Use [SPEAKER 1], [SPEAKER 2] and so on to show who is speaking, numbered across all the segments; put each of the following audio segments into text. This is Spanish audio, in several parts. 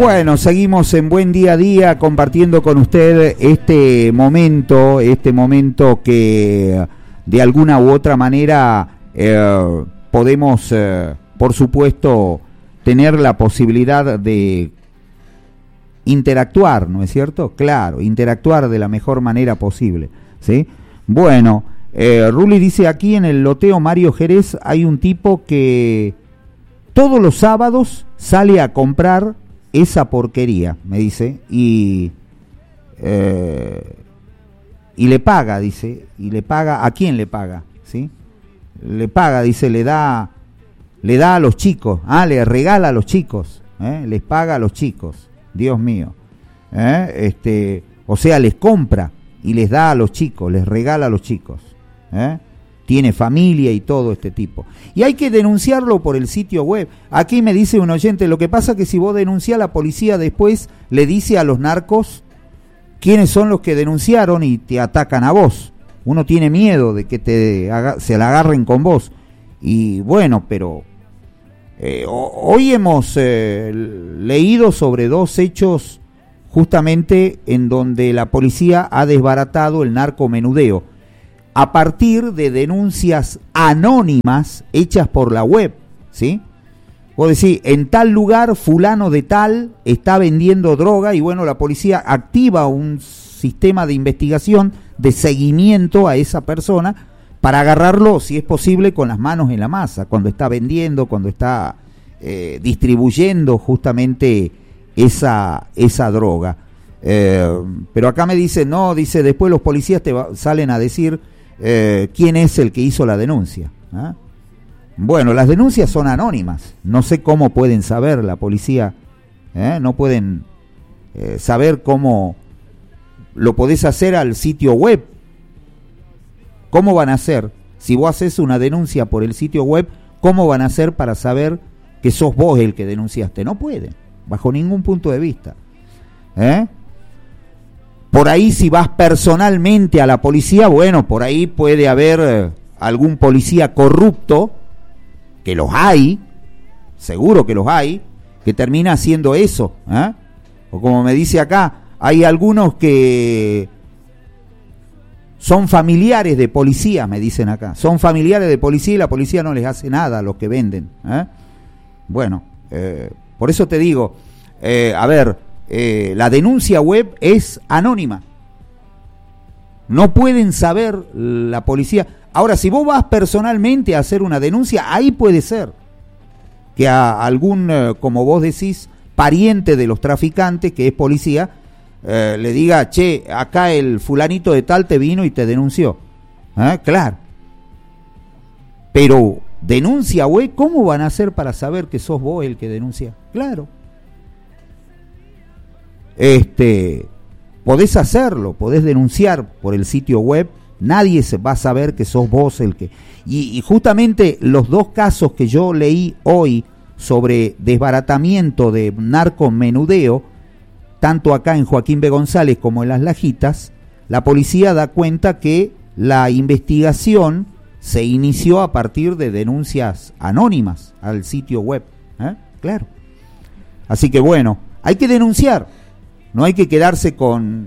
[SPEAKER 1] Bueno, seguimos en Buen Día a Día compartiendo con usted este momento que de alguna u otra manera podemos, por supuesto, tener la posibilidad de interactuar, ¿no es cierto? Claro, interactuar de la mejor manera posible, ¿sí? Bueno, Ruli dice, aquí en el loteo Mario Jerez hay un tipo que todos los sábados sale a comprar esa porquería, me dice, y le paga, dice, y le paga, ¿a quién le paga? ¿Sí? Le paga, dice, le da a los chicos, le regala a los chicos, les paga a los chicos, Dios mío, o sea, les compra y les da a los chicos, les regala a los chicos, tiene familia y todo este tipo. Y hay que denunciarlo por el sitio web. Aquí me dice un oyente, lo que pasa que si vos denunciás, la policía después le dice a los narcos quiénes son los que denunciaron y te atacan a vos. Uno tiene miedo de que se la agarren con vos. Y bueno, pero hoy hemos leído sobre dos hechos justamente en donde la policía ha desbaratado el narcomenudeo a partir de denuncias anónimas hechas por la web, ¿sí? Vos decís, en tal lugar fulano de tal está vendiendo droga y bueno, la policía activa un sistema de investigación, de seguimiento a esa persona para agarrarlo, si es posible, con las manos en la masa, cuando está vendiendo, cuando está distribuyendo justamente esa droga. Pero acá me dice, no, dice, después los policías salen a decir quién es el que hizo la denuncia. Bueno, las denuncias son anónimas, no sé cómo pueden saber la policía, no pueden saber cómo lo podés hacer al sitio web. ¿Cómo van a hacer? Si vos haces una denuncia por el sitio web, ¿cómo van a hacer para saber que sos vos el que denunciaste? No pueden, bajo ningún punto de vista. Por ahí si vas personalmente a la policía, bueno, por ahí puede haber algún policía corrupto, que los hay, seguro que los hay, que termina haciendo eso. O como me dice acá, hay algunos que son familiares de policía, me dicen acá, son familiares de policía y la policía no les hace nada a los que venden. Bueno, por eso te digo, la denuncia web es anónima. No pueden saber la policía. Ahora, si vos vas personalmente a hacer una denuncia, ahí puede ser que a algún, como vos decís, pariente de los traficantes, que es policía, le diga, che, acá el fulanito de tal te vino y te denunció. Claro. Pero denuncia web, ¿cómo van a hacer para saber que sos vos el que denuncia? Claro. Podés hacerlo, podés denunciar por el sitio web, nadie se va a saber que sos vos el que... Y justamente los dos casos que yo leí hoy sobre desbaratamiento de narcomenudeo, tanto acá en Joaquín B. González como en Las Lajitas, la policía da cuenta que la investigación se inició a partir de denuncias anónimas al sitio web. Claro. Así que bueno, hay que denunciar. No hay que quedarse con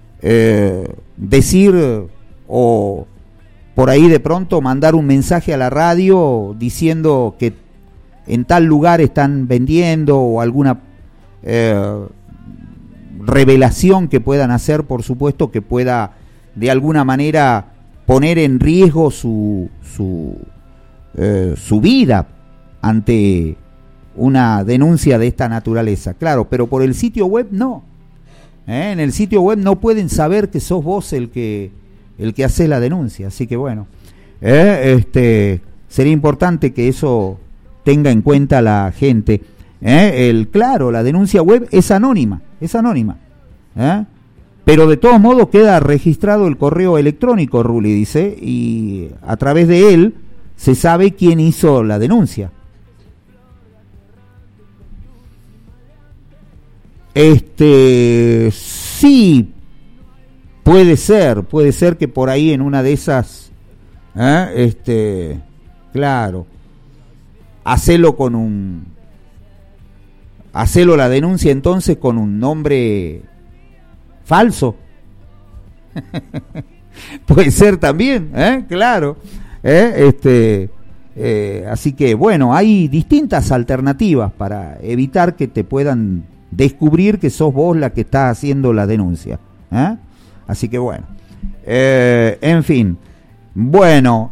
[SPEAKER 1] decir o por ahí de pronto mandar un mensaje a la radio diciendo que en tal lugar están vendiendo o alguna revelación que puedan hacer, por supuesto, que pueda de alguna manera poner en riesgo su vida ante una denuncia de esta naturaleza. Claro, pero por el sitio web no. En el sitio web no pueden saber que sos vos el que hace la denuncia, así que bueno, sería importante que eso tenga en cuenta la gente. Claro, la denuncia web es anónima, pero de todos modos queda registrado el correo electrónico, Ruli dice, y a través de él se sabe quién hizo la denuncia. Sí, puede ser que por ahí en una de esas, claro, hacelo con hacelo la denuncia entonces con un nombre falso. Puede ser también, claro. Así que bueno, hay distintas alternativas para evitar que te puedan descubrir que sos vos la que está haciendo la denuncia. Así que bueno, en fin, bueno,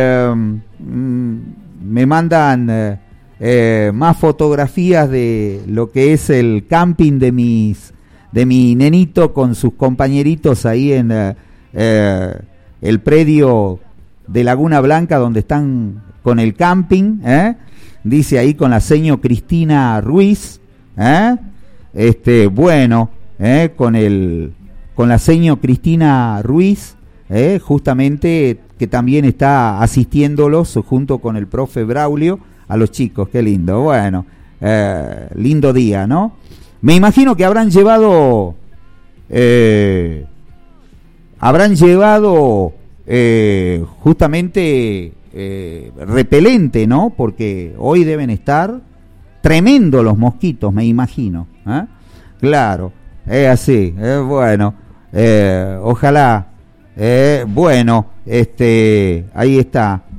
[SPEAKER 1] me mandan más fotografías de lo que es el camping de mi nenito con sus compañeritos ahí en el predio de Laguna Blanca donde están con el camping, dice ahí con la seño Cristina Ruiz, bueno, con la seño Cristina Ruiz, justamente que también está asistiéndolos junto con el profe Braulio a los chicos. Qué lindo, bueno, lindo día, ¿no? Me imagino que habrán llevado justamente repelente, ¿no? Porque hoy deben estar tremendo los mosquitos, me imagino. Claro, es así, bueno, ojalá, bueno, ahí está.